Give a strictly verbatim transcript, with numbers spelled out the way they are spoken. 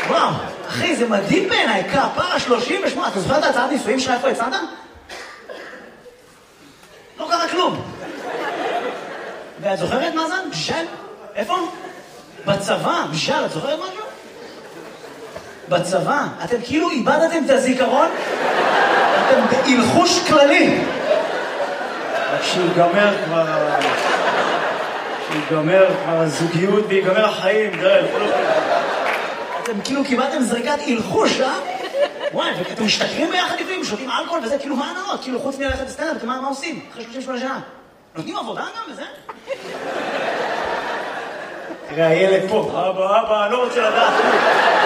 וואו, אחי, זה מדהים בעיניי, כפרה שלושים ושמונה, אתה זוכר את ההצעת נישואים שלך איפה הצעת? לא קרה כלום. ואת זוכרת מה זה? בשל? איפה? בצבא, בשל, את זוכרת משהו? בצבא, אתם כאילו איבדתם את הזיכרון, אתם בהלחוש כללי. כשיגמר כבר... כשיגמר כבר הזוגיות ויגמר החיים, דרך. אתם כאילו קיבלתם זריקת הלחוש, אה? וואי, ואתם משתכרים ביחד לפעמים, שותים אלכוהול וזה, כאילו מה העננות? כאילו חוץ מללכת לסטנדאפ, אתם מה עושים? אחרי שלושים ושמונה שנה. נותנים עבודה גם וזה? תראה, הילד פה, אבא, אבא, אני לא רוצה לדעת.